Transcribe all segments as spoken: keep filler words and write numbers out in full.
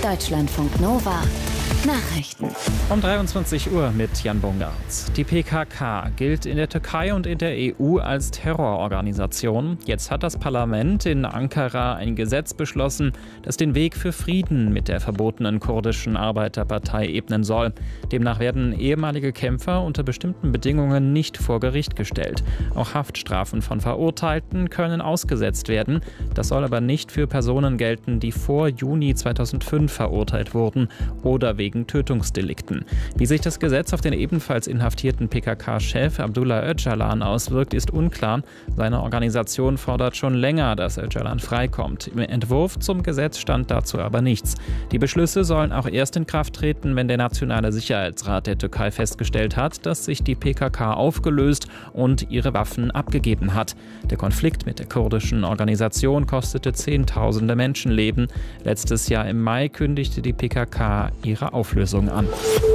Deutschlandfunk Nova Nachrichten. Um dreiundzwanzig Uhr mit Jan Bungart. Die P K K gilt in der Türkei und in der E U als Terrororganisation. Jetzt hat das Parlament in Ankara ein Gesetz beschlossen, das den Weg für Frieden mit der verbotenen kurdischen Arbeiterpartei ebnen soll. Demnach werden ehemalige Kämpfer unter bestimmten Bedingungen nicht vor Gericht gestellt. Auch Haftstrafen von Verurteilten können ausgesetzt werden. Das soll aber nicht für Personen gelten, die vor Juni zweitausendfünf verurteilt wurden oder wegen Tötungsdelikten. Wie sich das Gesetz auf den ebenfalls inhaftierten P K K-Chef Abdullah Öcalan auswirkt, ist unklar. Seine Organisation fordert schon länger, dass Öcalan freikommt. Im Entwurf zum Gesetz stand dazu aber nichts. Die Beschlüsse sollen auch erst in Kraft treten, wenn der Nationale Sicherheitsrat der Türkei festgestellt hat, dass sich die P K K aufgelöst und ihre Waffen abgegeben hat. Der Konflikt mit der kurdischen Organisation kostete Zehntausende Menschenleben. Letztes Jahr im Mai kündigte die P K K ihre Auflösung an.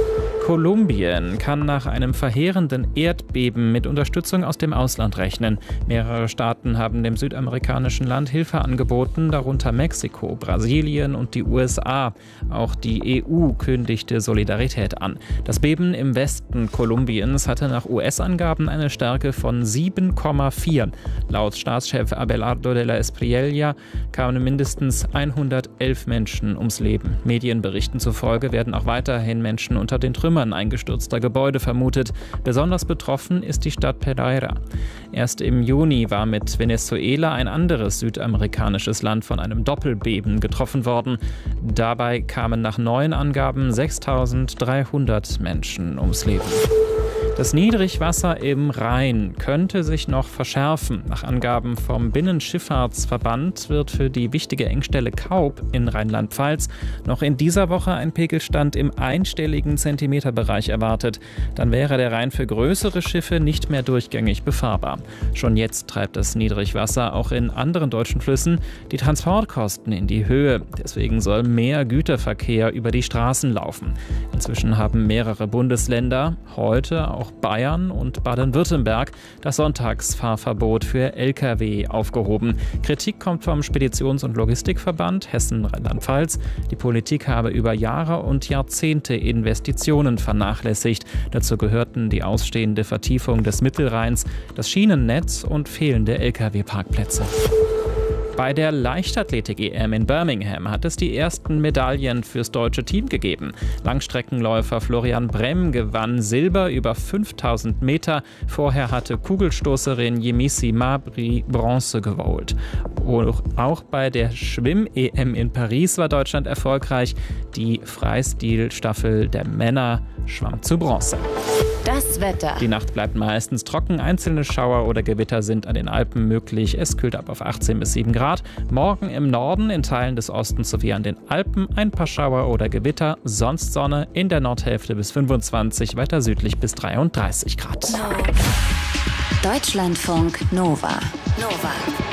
Kolumbien kann nach einem verheerenden Erdbeben mit Unterstützung aus dem Ausland rechnen. Mehrere Staaten haben dem südamerikanischen Land Hilfe angeboten, darunter Mexiko, Brasilien und die U S A. Auch die E U kündigte Solidarität an. Das Beben im Westen Kolumbiens hatte nach U S-Angaben eine Stärke von sieben Komma vier. Laut Staatschef Abelardo de la Espriella kamen mindestens hundertelf Menschen ums Leben. Medienberichten zufolge werden auch weiterhin Menschen unter den Trümmern eingestürzter Gebäude vermutet. Besonders betroffen ist die Stadt Pereira. Erst im Juni war mit Venezuela ein anderes südamerikanisches Land von einem Doppelbeben getroffen worden. Dabei kamen nach neuen Angaben sechstausenddreihundert Menschen ums Leben. Das Niedrigwasser im Rhein könnte sich noch verschärfen. Nach Angaben vom Binnenschifffahrtsverband wird für die wichtige Engstelle Kaub in Rheinland-Pfalz noch in dieser Woche ein Pegelstand im einstelligen Zentimeterbereich erwartet. Dann wäre der Rhein für größere Schiffe nicht mehr durchgängig befahrbar. Schon jetzt treibt das Niedrigwasser auch in anderen deutschen Flüssen die Transportkosten in die Höhe. Deswegen soll mehr Güterverkehr über die Straßen laufen. Inzwischen haben mehrere Bundesländer, heute auch Bayern und Baden-Württemberg, das Sonntagsfahrverbot für L K W aufgehoben. Kritik kommt vom Speditions- und Logistikverband Hessen-Rheinland-Pfalz. Die Politik habe über Jahre und Jahrzehnte Investitionen vernachlässigt. Dazu gehörten die ausstehende Vertiefung des Mittelrheins, das Schienennetz und fehlende L K W-Parkplätze. Bei der Leichtathletik-E M in Birmingham hat es die ersten Medaillen fürs deutsche Team gegeben. Langstreckenläufer Florian Bremm gewann Silber über fünftausend Meter. Vorher hatte Kugelstoßerin Yemisi Mabry Bronze geholt. Auch bei der Schwimm-E M in Paris war Deutschland erfolgreich. Die Freistilstaffel der Männer schwamm zu Bronze. Das Wetter. Die Nacht bleibt meistens trocken. Einzelne Schauer oder Gewitter sind an den Alpen möglich. Es kühlt ab auf achtzehn bis sieben Grad. Morgen im Norden, in Teilen des Ostens sowie an den Alpen ein paar Schauer oder Gewitter. Sonst Sonne, in der Nordhälfte bis fünfundzwanzig, weiter südlich bis dreiunddreißig Grad. Deutschlandfunk Nova. Nova.